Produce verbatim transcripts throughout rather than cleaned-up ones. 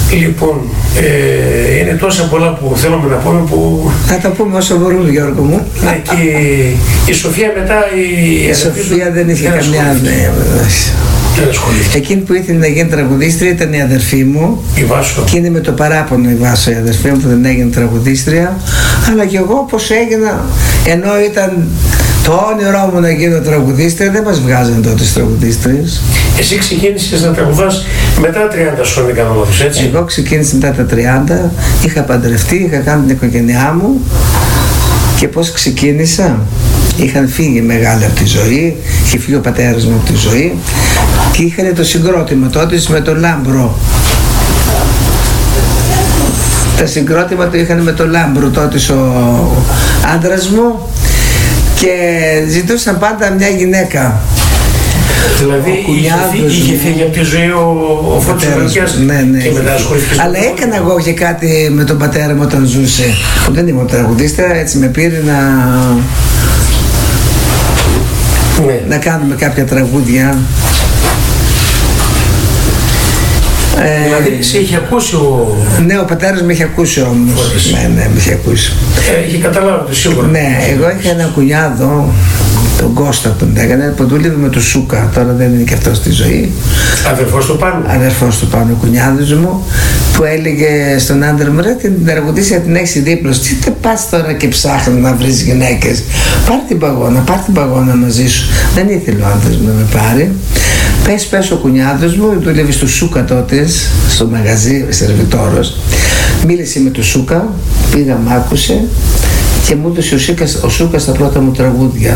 Λοιπόν, ε, είναι τόσα πολλά που θέλουμε να πούμε που... Θα τα πούμε όσο μπορούμε, Γιώργο μου. Ναι, και η Σοφία μετά... Η, η Σοφία δεν είχε καμιά... Εκείνη που ήθελε να γίνει τραγουδίστρια ήταν η αδερφή μου. Η Βάσο. Και είναι με το παράπονο η Βάσο, η αδερφή μου, που δεν έγινε τραγουδίστρια. Αλλά και εγώ πως έγινα, ενώ ήταν το όνειρό μου να γίνω τραγουδίστρια, δεν μας βγάζανε τότε τις τραγουδίστριες. Εσύ ξεκίνησες να τραγουδάς μετά τα τριάντα σου, αν δεν κάνω λάθος, έτσι? Εγώ ξεκίνησα μετά τα τριάντα, είχα παντρευτεί, είχα κάνει την οικογένειά μου. Και πώς ξεκίνησα? Είχαν φύγει μεγάλοι από τη ζωή, είχε φύγει ο πατέρας μου από τη ζωή και είχαν το συγκρότημα τότε με τον Λάμπρο. Τα συγκρότημα το είχαν με τον Λάμπρο τότε ο άντρας μου και ζητούσαν πάντα μια γυναίκα. Δηλαδή είχε φύγει από τη ζωή ο, ο Φωτζαράκιας, ναι, ναι, και μετά ασχολήθηκε. Αλλά έκανα εγώ και κάτι με τον πατέρα μου όταν ζούσε, που δεν ήμουν τραγουδίστρια, έτσι με πήρε να... Ναι. να κάνουμε κάποια τραγούδια. Δηλαδή σε είχε ακούσει ο... Ναι, ο πατέρας με είχε ακούσει όμως. Ναι, ναι, με είχε ακούσει. Ε, είχε καταλάβει το σίγουρα. Ναι, εγώ είχα ένα κουνιάδο, τον Κώστα τον έκανε, που δούλευε με το Σούκα, τώρα δεν είναι και αυτό στη ζωή. Αδερφός του Πάνου. Αδερφός του Πάνου, ο κουνιάδος μου, που έλεγε στον άντρα μου, ρε, την τραγουδίστρια την έχεις δίπλος, τι τε πας τώρα και ψάχνει να βρεις γυναίκες, πάρ' την παγώνα, πάρ' την παγώνα μαζί σου. Δεν ήθελε ο άντρας μου να με πάρει. Πες πες ο κουνιάδος μου, δούλευε στο Σούκα τότε, στο μαγαζί, σερβιτόρος. Μίλησε με τον Σούκα, πήγα, μ' άκουσε και μου έδωσε ο Σούκας, ο Σούκας τα πρώτα μου τραγούδια.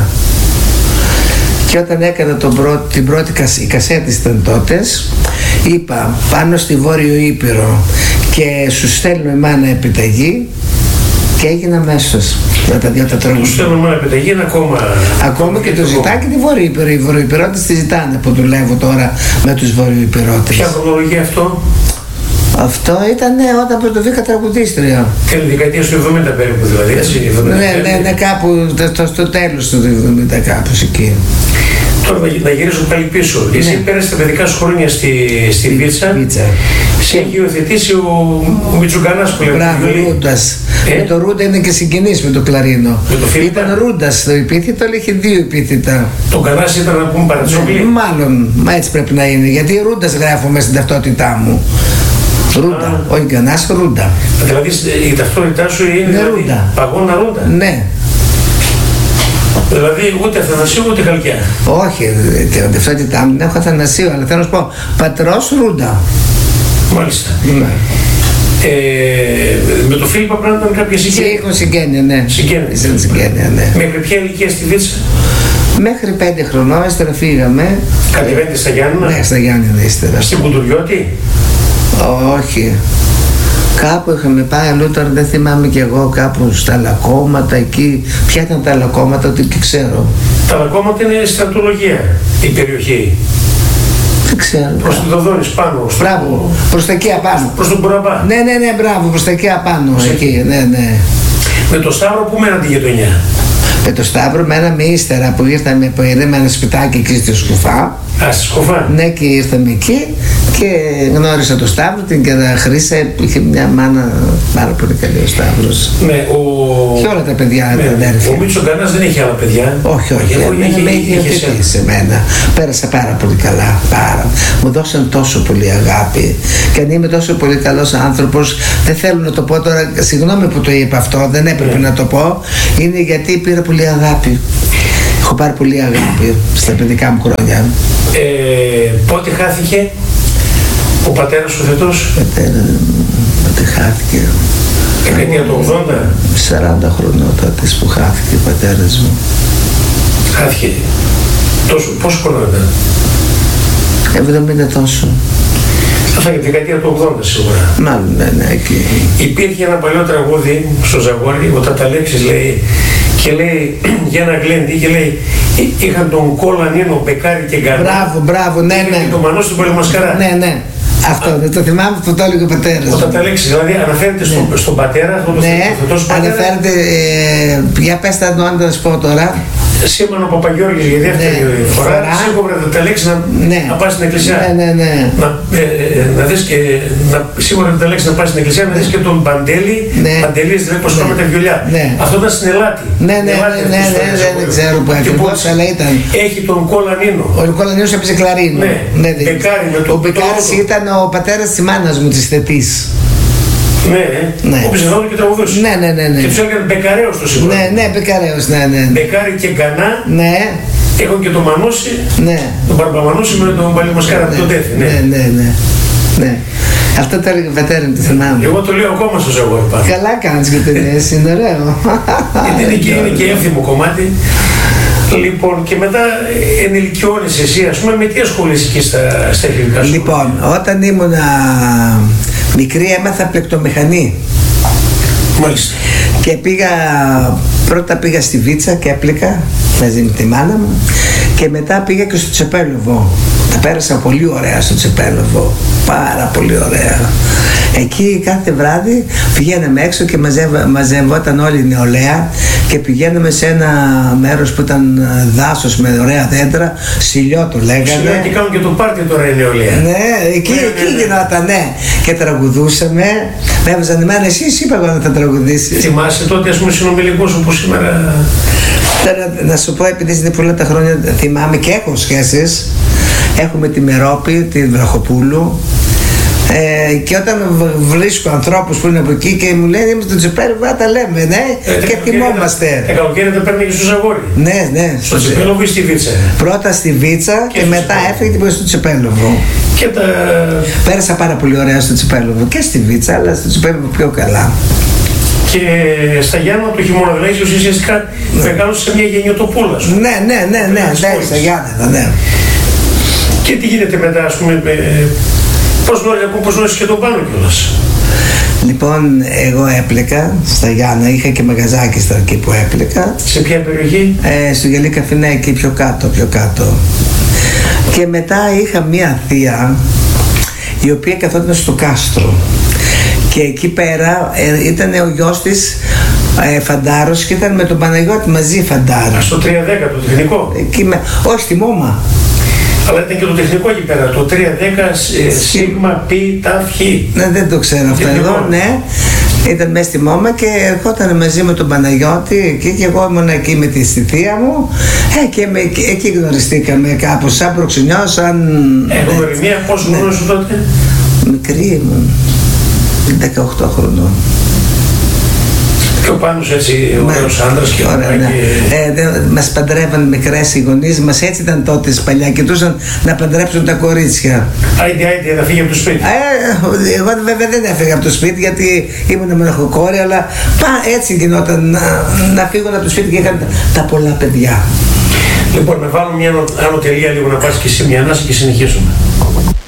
Και όταν έκανα τον πρώτο, την πρώτη κασέτη, οι κασέτες ήταν τότες, είπα πάνω στη Βόρειο Ήπειρο και σου στέλνω εμένα επιταγή. Και έγινε αμέσως με τα δύο τα τραγούδια. Του στέλνω μόνο επιταγή, είναι ακόμα... Ακόμα και το ζητά και τη Βορειοϊπειρό. Οι Βορειοϊπηρώτες τη ζητάνε που δουλεύω τώρα με τους Βορειοϊπηρώτες. Ποια χρονολογία αυτό? Αυτό ήταν όταν πρωτοβήκα τραγουδίστρια. Τέλη δεκαετία του εβδομήντα περίπου δηλαδή, έτσι? Ναι, ναι, ναι, κάπου στο, στο τέλος του εβδομήντα, κάπως εκεί. Τώρα να γυρίσω πάλι πίσω. Ναι. Εσύ πέρασες τα παιδικά σου χρόνια στη, στη Βίτσα. Βίτσα. Σε έχει υιοθετήσει ο, ο Μητσουγκανάς που λέμε. Μπράβο, Ρούντας. Ε? Με το Ρούντα είναι και συγγενής με το κλαρίνο. Με το ήταν Ρούντας το επίθετο, αλλά είχε δύο επίθετα. Το Γκανάς ήταν να πούμε Παρατσόκλη. Ναι, μάλλον, μα έτσι πρέπει να είναι. Γιατί Ρούντας γράφω μέσα στην ταυτότητά μου. Ρούντα, όχι Γκανάς, Ρούντα. Δηλαδή η ταυτότητά σου είναι ναι, δηλαδή, Ρούντα. Παγώνα Ρούντα. Ναι. Δηλαδή ούτε Αθανασίου ούτε Χαλκιά. Όχι, την ταυτότητά μου δεν έχω Αθανασίου, αλλά θέλω να σου πω πατρός Ρούντα. Μάλιστα. Ναι. Ε, με το Φίλιππα πρέπει να ήταν κάποια συγγένεια. Έχω συγγένεια, ναι. Συγγένεια. Συγγένεια, ναι. Μέχρι ποια ηλικία στη Βίτσα? Μέχρι πέντε χρονών, ύστερα φύγαμε. Κατεβαίνετε στα Γιάννηνα? Ναι, στα Γιάννηνα ύστερα. Στην Κουντουριώτη? Όχι. Κάπου είχαμε πάει αλλού, τώρα δεν θυμάμαι κι εγώ, κάπου στα Λακώματα εκεί. Ποια ήταν τα Λακώματα, ότι και ξέρω. Τα Λακώματα είναι στρατολογία η περιοχή. Δεν ξέρω. Προς την Δοδόνης πάνω. Μπράβο, προς τα εκεί απάνω. Προς τον Κουραμπά. Ναι, ναι, ναι, μπράβο, προς τα εκεί απάνω. Εκεί, ναι, ναι. Με το Σταύρο που μέναν τη γειτονιά? Με το Σταύρο μέναμε ύστερα που ήρθαμε, που ήρθαμε ένα σπιτάκι εκεί στη Σκουφά. Α, στη Σκουφά. Ναι, και ήρθαμε εκεί και γνώρισα το Σταύρο, την Χρύσα, είχε μια μάνα πάρα πολύ καλή ο Σταύρος. Ναι, ο... Και όλα τα παιδιά ναι, τα αδέρφια. Ο Μητσουγκανάς δεν είχε άλλα παιδιά. Όχι, όχι, εμένα με είχε υιοθετήσει σε μένα. Πέρασα πάρα πολύ καλά, πάρα. Μου δώσαν τόσο πολύ αγάπη. Και αν είμαι τόσο πολύ καλός άνθρωπος, δεν θέλω να το πω τώρα, συγγνώμη που το είπα αυτό, δεν έπρεπε ναι. να το πω, είναι γιατί πήρα πολύ αγάπη. Έχω πάρει πολύ αγάπη στα παιδικά μου χρόνια. Ε, πότε χάθηκε ο πατέρας ο θετός? Πατέρα, πότε χάθηκε? Δεκαετία του ογδόντα. σαράντα χρονών τότε που χάθηκε ο πατέρας μου. Χάθηκε. Τόσο, πόσο χρόνο ήταν? εβδομήντα τόσο. Αυτά και τη δεκαετία του ογδόντα σίγουρα. Μάλλον, ναι, ναι, εκεί. Υπήρχε ένα παλιό τραγούδι στο Ζαγόρι, ο Ταταλέξης λέει, και λέει για ένα γλέντι και λέει είχαν τον Κόλανίνο, Μπεκάρι και Γκάνα. Μπράβο, μπράβο, ναι, ναι. Και τον Μανώ στην Πολυμασκαρά. Ναι, ναι. Αυτό δεν το θυμάμαι που το έλεγε ο πατέρας. Ο Ταταλέξης, δηλαδή αναφέρεται ναι. στον, στον πατέρα, τον ναι, θετός πατέρα. Αναφέρεται, ε, για πες τα το αν θα σου πω τώρα. Σήμανε ο Παπαγιώργης για δεύτερη ναι, φορά. Σίγουρα τα λέξη να, ναι. να πας στην εκκλησιά. Ναι, ναι, ναι. Να, ε, να δεις και, να, σίγουρα τα λέξη να πας στην εκκλησία, να δεις και τον Παντέλη. Ναι. Παντελής, δηλαδή πως ναι. τα βιολιά. Ναι. Αυτό ήταν στην Ελλάτη. Ναι, ναι, ναι, ναι, ναι, ναι, ναι, δεν ξέρω που ακριβώς, αλλά ήταν. Έχει τον Κολανίνο. Ο Κολανίνος έπαιζε κλαρίνο. Ναι, ναι, Μπεκάρι με τον. Ο Μπεκάρης ήταν ο πατέρας της μάνας μου, της Θετής. Ναι, ναι. Ο ψευδόντου και τραγουδούσε. Ναι, ναι, ναι, ναι. Και τους έλεγαν Μπεκαρέος το σίγουρα. Ναι, ναι, Μπεκαρέος, ναι, ναι. Μπεκάρι και Γκανά. Ναι. Έχουν και τον Μανούση. Ναι. Τον Παρπαμανούση με τον Παλιμασκάρα από τον Τέφη. Ναι, ναι, ναι. ναι. Αυτό το έλεγε ο πατέρα μου, το θυμάμαι. Εγώ το λέω ακόμα στο ζαγόρι πάνω. Καλά κάνεις και το λες, είναι ωραίο. Γιατί είναι και, είναι και εύθυμο κομμάτι. Λοιπόν, και μετά ενηλικιώνεις εσύ, ας πούμε, με τι ασχολείσαι εκεί στα, στα εφηβικά σου? Λοιπόν, όταν ήμουν μικρή έμαθα πλεκτομηχανή. Μάλιστα. Και πήγα, πρώτα πήγα στη Βίτσα και έπληκα μαζί με τη μάνα μου και μετά πήγα και στο Τσεπέλοβο. Τα πέρασα πολύ ωραία στο Τσεπέλοβο, πάρα πολύ ωραία. Εκεί κάθε βράδυ πηγαίναμε έξω και μαζεύα, μαζευόταν όλη η νεολαία και πηγαίναμε σε ένα μέρος που ήταν δάσος με ωραία δέντρα, Σιλιό το λέγανε. Σιλιό, και κάνουν και το πάρτι τώρα η νεολαία. Ναι, εκεί, ναι, εκεί ναι, ναι. γινόταν, ναι. Και τραγουδούσαμε, με έβαζαν εμένα, εσύ είπα εγώ να τα τραγουδήσεις. Θυμάσαι τότε, ας πούμε, συνομιλικούς σου που σήμερα... Τώρα, να σου πω, επειδή είναι πολλά τα χρόνια, θυμάμαι και έχω σχέσεις. Έχουμε τη Μερόπη, τη Βραχοπούλου. Ε, και όταν βρίσκω ανθρώπους που είναι από εκεί και μου λένε είμαστε στο Τσεπέλοβο, τα λέμε, ναι, ε, και θυμόμαστε. Τα καλοκαίρια τα παίρνει και στο Ζαγόρι. Ναι, ναι. Στο Τσεπέλοβο ή στη Βίτσα? Πρώτα στη Βίτσα και, και μετά έφυγε και πήγα στο Τσεπέλοβο. Και τα... Πέρασα πάρα πολύ ωραία στο Τσεπέλοβο και στη Βίτσα, αλλά στο Τσεπέλοβο πιο καλά. Και στα Γιάννα το χειμώνα, δηλαδή ουσιαστικά ναι. μεγάλωσε σε μια γενιοτοπούλα. Ναι, ναι, ναι, ναι, ναι, στα Γιάννα, ναι. Και τι γίνεται μετά, ας πούμε, με... πώς γνώρισες και τον Πάνο κιόλας? Λοιπόν, εγώ έπλεκα στα Γιάννα, είχα και μαγαζάκι στα εκεί που έπλεκα. Σε ποια περιοχή? Ε, στο Γελί Καφινέ, εκεί πιο κάτω, πιο κάτω. Και μετά είχα μία θεία, η οποία καθόταν στο κάστρο. Και εκεί πέρα ε, ήταν ο γιος της ε, φαντάρος και ήταν με τον Παναγιώτη μαζί φαντάρος. Στο τρία δέκα το τεχνικό? Εκεί με, όχι στη Μόμα. Αλλά ήταν και το τεχνικό εκεί πέρα, το τρία δέκα ε, σίγμα πι ταφ χ. Ναι, δεν το ξέρω αυτό εδώ, ναι. Ήταν μέσα στη Μόμα και ερχόταν μαζί με τον Παναγιώτη εκεί και εγώ ήμουν εκεί με τη θεία μου ε, και με, εκεί γνωριστήκαμε κάπως σαν προξενιό, σαν... Ε, γνωριμία, πόσο ναι. γνώρισου τότε? Μικρή ήμουν, δεκαοκτώ χρονών. Και ο Πάνος έτσι ωραίος άντρας και ωραία, ναι. Και... Ε, δε, μας παντρεύαν μικρές οι γονείς μας, έτσι ήταν τότε παλιά, κοιτούσαν να παντρέψουν τα κορίτσια. Άιντε, άιντε, να φύγει από το σπίτι. Ε, εγώ βέβαια δεν έφυγα από το σπίτι γιατί ήμουν μοναχοκόρη, αλλά πά, έτσι γινόταν να, να φύγουν από το σπίτι και είχαν τα, τα πολλά παιδιά. Λοιπόν, να βάλουμε μια άνω τελεία λίγο να πας και εσύ μια ανάσα και συνεχίσουμε.